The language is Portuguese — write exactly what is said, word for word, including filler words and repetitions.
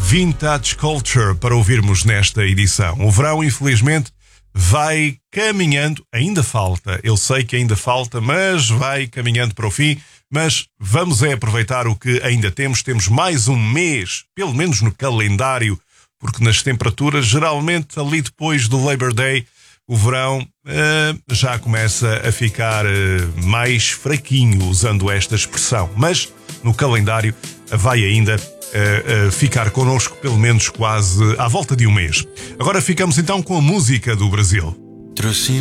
Vintage Culture para ouvirmos nesta edição. O verão, infelizmente, vai caminhando, ainda falta, eu sei que ainda falta, mas vai caminhando para o fim. Mas vamos é aproveitar o que ainda temos. Temos mais um mês, pelo menos no calendário, porque nas temperaturas, geralmente ali depois do Labor Day, o verão uh, já começa a ficar uh, mais fraquinho, usando esta expressão. Mas no calendário vai ainda uh, uh, ficar connosco pelo menos quase à volta de um mês. Agora ficamos então com a música do Brasil. Trouxe